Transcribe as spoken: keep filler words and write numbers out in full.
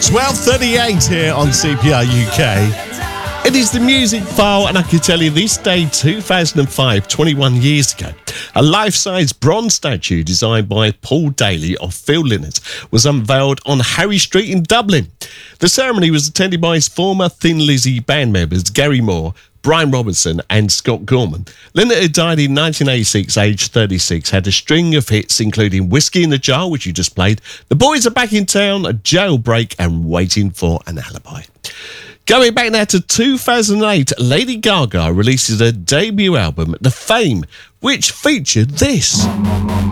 twelve thirty-eight here on C P R U K. It is the Music File, and I can tell you this day, two thousand five, twenty-one years ago, a life-size bronze statue designed by Paul Daly of Phil Lynott was unveiled on Harry Street in Dublin. The ceremony was attended by his former Thin Lizzy band members Gary Moore, Brian Robinson and Scott Gorman. Lynott, who died in nineteen eighty-six, aged thirty-six, had a string of hits including Whiskey in the Jar, which you just played, The Boys Are Back in Town, A Jailbreak and Waiting for an Alibi. Going back now to two thousand eight, Lady Gaga releases her debut album, The Fame, which featured this.